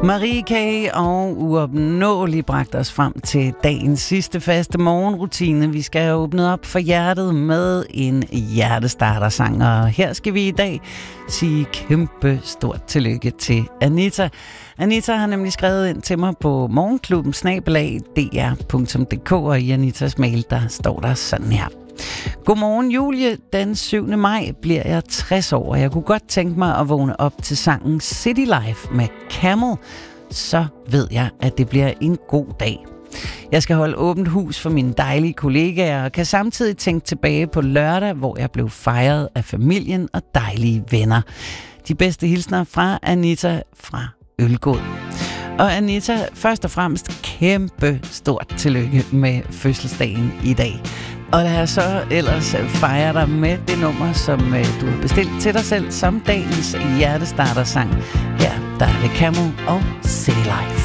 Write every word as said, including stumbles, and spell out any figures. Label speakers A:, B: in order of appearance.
A: Marie K. og Uopnåelig bragte os frem til dagens sidste faste morgenrutine. Vi skal have åbnet op for hjertet med en hjertestartersang, og her skal vi i dag sige kæmpe stort tillykke til Anita. Anita har nemlig skrevet ind til mig på morgenklubben snabel-a d r punktum d k, og i Anitas mail, der står der sådan her. Godmorgen Julie, den syvende maj bliver jeg tres år, og jeg kunne godt tænke mig at vågne op til sangen City Life med Camel. Så ved jeg, at det bliver en god dag. Jeg skal holde åbent hus for mine dejlige kollegaer, og kan samtidig tænke tilbage på lørdag, hvor jeg blev fejret af familien og dejlige venner. De bedste hilsner fra Anita fra Ølgod. Og Anita, først og fremmest kæmpe stort tillykke med fødselsdagen i dag. Og lad os så ellers fejre dig med det nummer, som du har bestilt til dig selv som dagens hjertestartersang. Her der er det Camel og City